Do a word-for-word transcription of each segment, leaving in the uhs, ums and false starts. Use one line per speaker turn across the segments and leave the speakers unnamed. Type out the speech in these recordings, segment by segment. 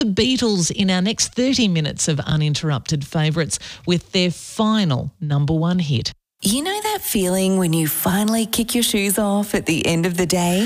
The Beatles in our next thirty minutes of uninterrupted favourites with their final number one hit.
You know that feeling when you finally kick your shoes off at the end of the day?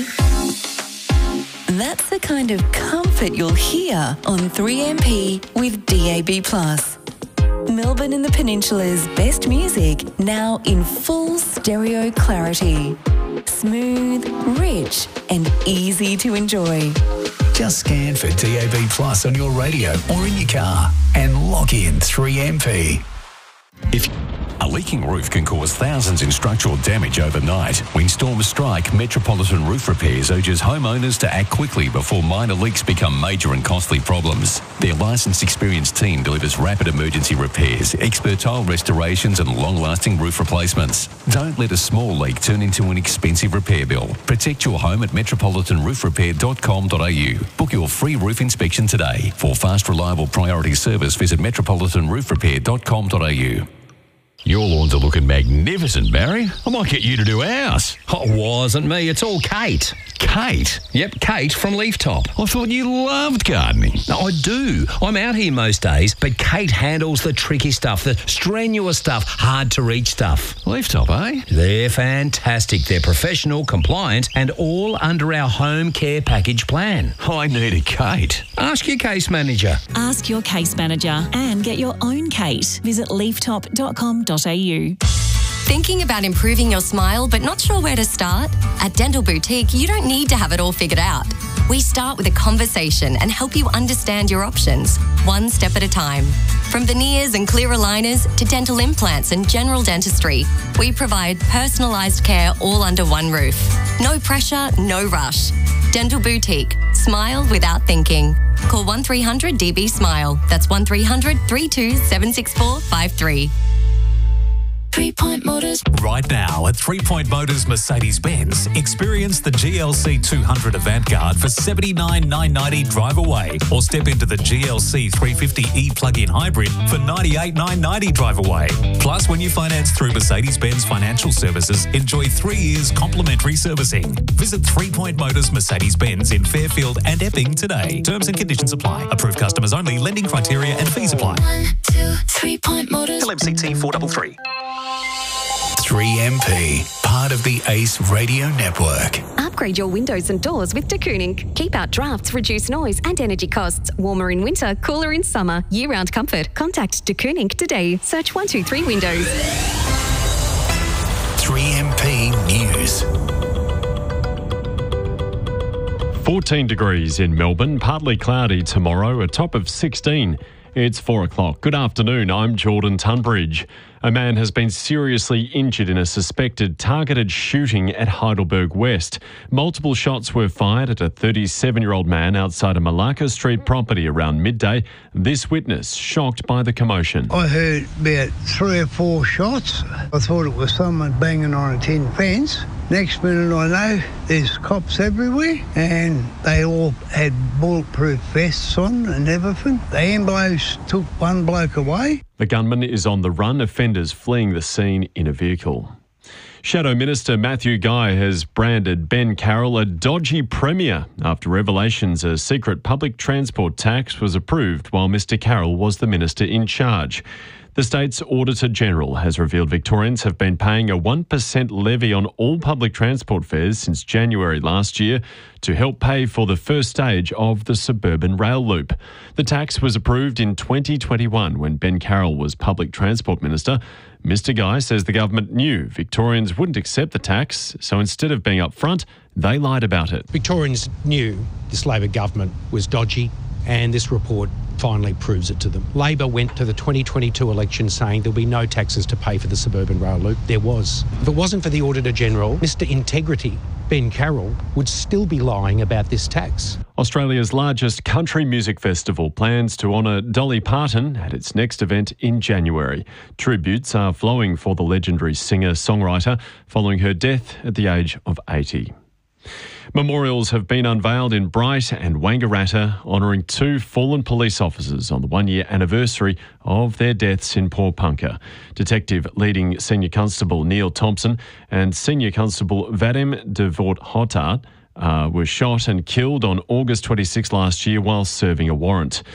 That's the kind of comfort you'll hear on three M P with D A B plus. Melbourne and the Peninsula's best music now in full stereo clarity. Smooth, rich and easy to enjoy.
Just scan for D A B plus on your radio or in your car and lock in three M P.
If a leaking roof can cause thousands in structural damage overnight. When storms strike, Metropolitan Roof Repairs urges homeowners to act quickly before minor leaks become major and costly problems. Their licensed, experienced team delivers rapid emergency repairs, expert tile restorations and long-lasting roof replacements. Don't let a small leak turn into an expensive repair bill. Protect your home at metropolitan roof repair dot com dot a u. Book your free roof inspection today. For fast, reliable priority service, visit metropolitan roof repair dot com dot a u.
Your lawns are looking magnificent, Barry. I might get you to do ours.
Oh, it wasn't me. It's all Kate.
Kate?
Yep, Kate from Leaf Top.
I thought you loved gardening.
No, I do. I'm out here most days, but Kate handles the tricky stuff, the strenuous stuff, hard to reach stuff.
Leaf Top, eh?
They're fantastic. They're professional, compliant, and all under our home care package plan.
I need a Kate.
Ask your case manager.
Ask your case manager and get your own Kate. Visit leaf top dot com dot a u.
Thinking about improving your smile but not sure where to start? At Dental Boutique, you don't need to have it all figured out. We start with a conversation and help you understand your options, one step at a time. From veneers and clear aligners to dental implants and general dentistry, we provide personalised care all under one roof. No pressure, no rush. Dental Boutique. Smile without thinking. Call one three hundred D B SMILE. That's one three hundred, three two seven six four five three.
Three Point Motors.
Right now at Three Point Motors Mercedes-Benz, experience the G L C two hundred Avantgarde for seventy-nine thousand nine hundred ninety drive away, or step into the G L C three fifty e plug-in hybrid for ninety-eight thousand nine hundred ninety drive away. Plus, when you finance through Mercedes-Benz Financial Services, enjoy three years complimentary servicing. Visit Three Point Motors Mercedes-Benz in Fairfield and Epping today. Terms and conditions apply. Approved customers only. Lending criteria and fees apply.
One, two, Three Point Motors.
L M C T four three three. three M P, part of the Ace Radio Network.
Upgrade your windows and doors with De Kooning. Keep out drafts, reduce noise and energy costs. Warmer in winter, cooler in summer. Year-round comfort. Contact De Kooning today. Search one two three Windows.
three M P News.
fourteen degrees in Melbourne, partly cloudy tomorrow, a top of sixteen. It's four o'clock. Good afternoon, I'm Jordan Tunbridge. A man has been seriously injured in a suspected targeted shooting at Heidelberg West. Multiple shots were fired at a thirty-seven-year-old man outside a Malacca Street property around midday. This witness shocked by the commotion.
I heard about three or four shots. I thought it was someone banging on a tin fence. Next minute I know, there's cops everywhere and they all had bulletproof vests on and everything. The ambulance took one bloke away.
The gunman is on the run, offenders fleeing the scene in a vehicle. Shadow Minister Matthew Guy has branded Ben Carroll a dodgy premier after revelations a secret public transport tax was approved while Mr Carroll was the minister in charge. The state's Auditor-General has revealed Victorians have been paying a one percent levy on all public transport fares since January last year to help pay for the first stage of the suburban rail loop. The tax was approved in twenty twenty-one when Ben Carroll was Public Transport Minister. Mr Guy says the government knew Victorians wouldn't accept the tax, so instead of being upfront, they lied about it.
Victorians knew this Labor government was dodgy, and this report finally proves it to them. Labor went to the twenty twenty-two election saying there'll be no taxes to pay for the suburban rail loop. There was. If it wasn't for the Auditor-General, Mister Integrity, Ben Carroll, would still be lying about this tax.
Australia's largest country music festival plans to honour Dolly Parton at its next event in January. Tributes are flowing for the legendary singer-songwriter following her death at the age of eighty. Memorials have been unveiled in Bright and Wangaratta, honouring two fallen police officers on the one-year anniversary of their deaths in Pawnpukka. Detective leading Senior Constable Neil Thompson and Senior Constable Vadim Devort Hotard uh, was shot and killed on August twenty-sixth last year while serving a warrant.